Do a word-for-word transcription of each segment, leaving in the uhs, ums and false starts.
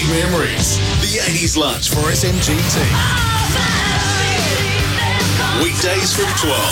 memories. The eighties Lunch for S M G T. Weekdays from twelve.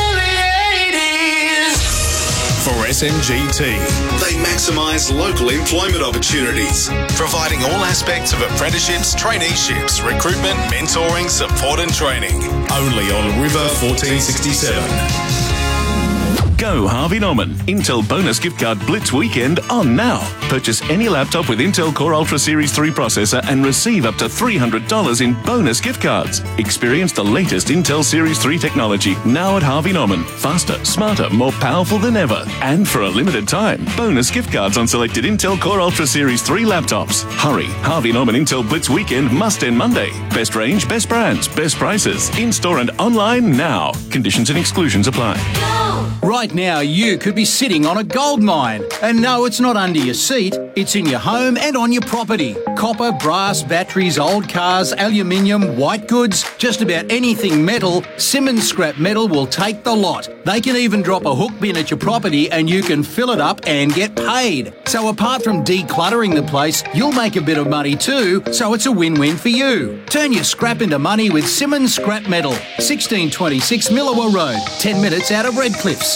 For S M G T, they maximise local employment opportunities, providing all aspects of apprenticeships, traineeships, recruitment, mentoring, support and training. Only on River fourteen sixty-seven. Go Harvey Norman. Intel Bonus Gift Card Blitz Weekend on now. Purchase any laptop with Intel Core Ultra Series three processor and receive up to three hundred dollars in bonus gift cards. Experience the latest Intel Series three technology now at Harvey Norman. Faster, smarter, more powerful than ever. And for a limited time, bonus gift cards on selected Intel Core Ultra Series three laptops. Hurry. Harvey Norman Intel Blitz Weekend must end Monday. Best range, best brands, best prices. In-store and online now. Conditions and exclusions apply. Right now, you could be sitting on a gold mine. And no, it's not under your seat. It's in your home and on your property. Copper, brass, batteries, old cars, aluminium, white goods, just about anything metal, Simmons Scrap Metal will take the lot. They can even drop a hook bin at your property and you can fill it up and get paid. So apart from decluttering the place, you'll make a bit of money too, so it's a win-win for you. Turn your scrap into money with Simmons Scrap Metal. sixteen twenty-six Millawa Road, ten minutes out of Redcliffs.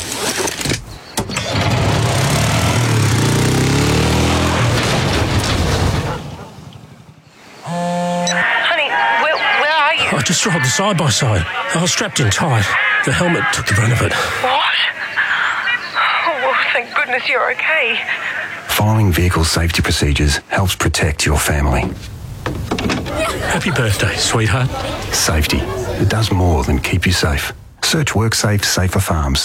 I just drove the side-by-side. I was strapped in tight. The helmet took the brunt of it. What? Oh, well, thank goodness you're okay. Following vehicle safety procedures helps protect your family. Happy birthday, sweetheart. Safety. It does more than keep you safe. Search WorkSafe Safer Farms.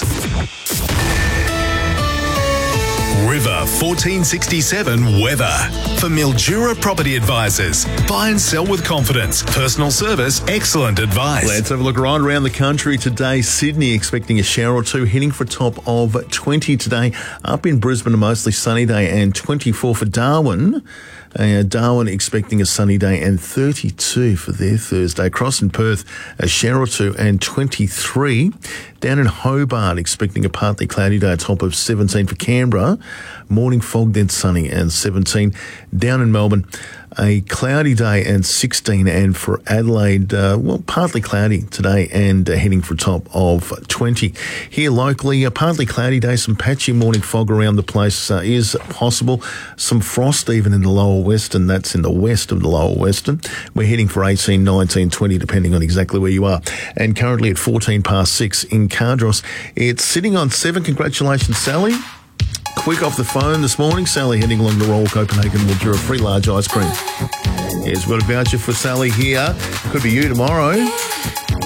River fourteen sixty-seven weather. For Mildura Property Advisors. Buy and sell with confidence. Personal service, excellent advice. Let's have a look right around the country today. Sydney expecting a shower or two, hitting for a top of twenty today. Up in Brisbane, a mostly sunny day, and twenty-four for Darwin. Uh, Darwin expecting a sunny day and thirty-two for their Thursday. Across in Perth, a shower or two and twenty-three. Down in Hobart, expecting a partly cloudy day, a top of seventeen for Canberra. Morning fog, then sunny and seventeen. Down in Melbourne, a cloudy day and sixteen. And for Adelaide, uh, well, partly cloudy today and uh, heading for a top of twenty. Here locally, a partly cloudy day, some patchy morning fog around the place uh, is possible. Some frost even in the lower western, that's in the west of the lower western. We're heading for eighteen, nineteen, twenty, depending on exactly where you are. And currently at fourteen past six in Cardross. It's sitting on seven. Congratulations, Sally. Quick off the phone this morning. Sally heading along the Royal Copenhagen Mildura free large ice cream. Yes, we've got a voucher for Sally here. Could be you tomorrow.